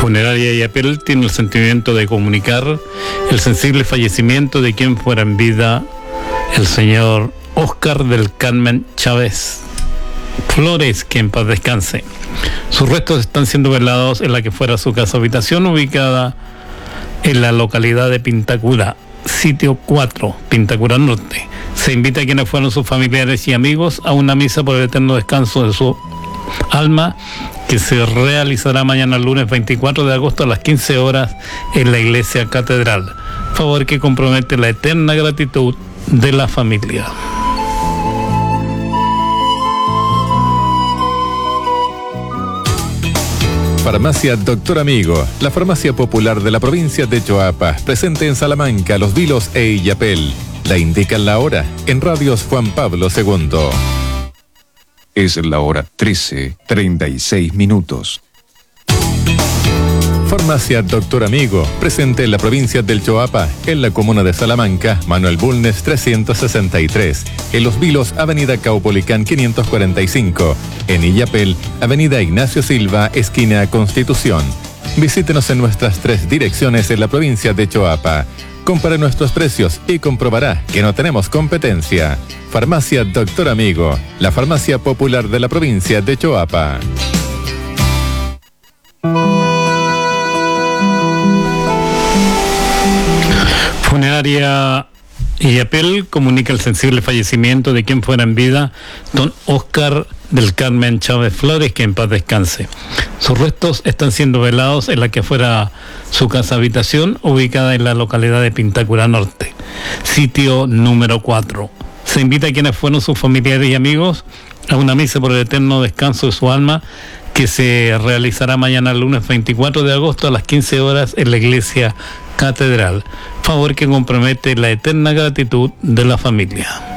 Funeraria Illapel tiene el sentimiento de comunicar el sensible fallecimiento de quien fuera en vida el señor Óscar del Carmen Chávez Flores, que en paz descanse. Sus restos están siendo velados en la que fuera su casa habitación, ubicada en la localidad de Pintacura, sitio 4, Pintacura Norte. Se invita a quienes fueron sus familiares y amigos a una misa por el eterno descanso de su alma, que se realizará mañana lunes 24 de agosto a las 15 horas en la iglesia catedral. Favor que compromete la eterna gratitud de la familia. Farmacia Doctor Amigo, la farmacia popular de la provincia de Choapa, presente en Salamanca, Los Vilos e Illapel. La indican la hora en Radios Juan Pablo II. Es la hora 13:36. Farmacia Doctor Amigo, presente en la provincia del Choapa, en la comuna de Salamanca, Manuel Bulnes 363, en Los Vilos, Avenida Caupolicán 545, en Illapel, Avenida Ignacio Silva, esquina Constitución. Visítenos en nuestras 3 direcciones en la provincia de Choapa. Compare nuestros precios y comprobará que no tenemos competencia. Farmacia Doctor Amigo, la farmacia popular de la provincia de Choapa. Funeraria Illapel comunica el sensible fallecimiento de quien fuera en vida don Óscar del Carmen Chávez Flores, que en paz descanse. Sus restos están siendo velados en la que fuera su casa habitación, ubicada en la localidad de Pintacura Norte, sitio número 4. Se invita a quienes fueron sus familiares y amigos a una misa por el eterno descanso de su alma, que se realizará mañana lunes 24 de agosto a las 15 horas en la iglesia catedral. Favor que compromete la eterna gratitud de la familia.